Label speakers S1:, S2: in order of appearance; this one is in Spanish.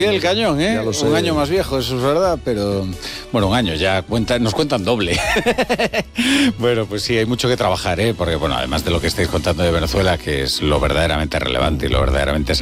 S1: El cañón, ¿eh?
S2: Ya lo sé.
S1: Un año más viejo, eso es verdad, pero... Bueno, un año ya, nos cuentan doble. Bueno, pues sí, hay mucho que trabajar, ¿eh? Porque, bueno, además de lo que estáis contando de Venezuela, que es lo verdaderamente relevante y lo verdaderamente